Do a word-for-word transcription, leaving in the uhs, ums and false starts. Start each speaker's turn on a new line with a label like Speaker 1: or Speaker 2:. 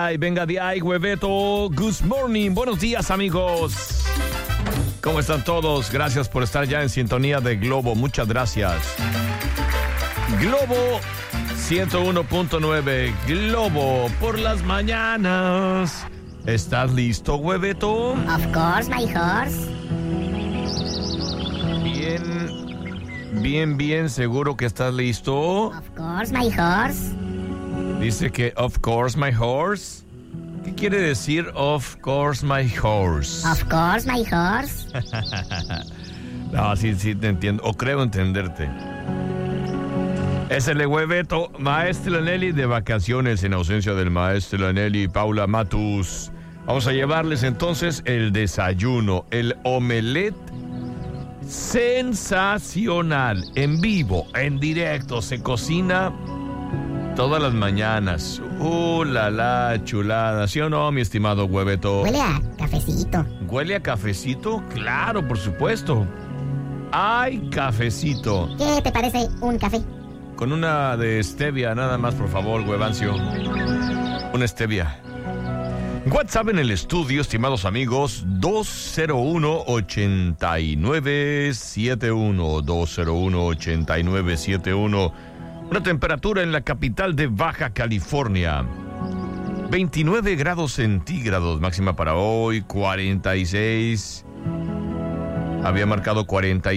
Speaker 1: Ay, venga de ahí, hueveto. Good morning. Buenos días, amigos. ¿Cómo están todos? Gracias por estar ya en sintonía de Globo. Muchas gracias. Globo ciento uno punto nueve. Globo por las mañanas. ¿Estás listo, hueveto?
Speaker 2: Of course, my horse.
Speaker 1: Bien, bien, bien, seguro que estás listo.
Speaker 2: Of course, my horse.
Speaker 1: Dice que of course, my horse. ¿Qué quiere decir of course, my horse?
Speaker 2: Of course, my horse.
Speaker 1: No, sí, sí, te entiendo. O creo entenderte. Es el hueveto, Maestra Nelly de vacaciones en ausencia del maestro Nelly y Paula Matus. Vamos a llevarles entonces el desayuno, el omelette sensacional, en vivo, en directo, se cocina todas las mañanas. ¡Uh, la, la, chulada! ¿Sí o no, mi estimado hueveto?
Speaker 2: Huele a cafecito.
Speaker 1: ¿Huele a cafecito? Claro, por supuesto. ¡Ay, cafecito!
Speaker 2: ¿Qué te parece un café?
Speaker 1: Con una de stevia, nada más, por favor, huevancio. Una stevia. WhatsApp en el estudio, estimados amigos, dos cero uno, ocho nueve siete uno, dos cero uno, ocho nueve siete uno. Una temperatura en la capital de Baja California. veintinueve grados centígrados, máxima para hoy, cuarenta y seis. Había marcado cuarenta y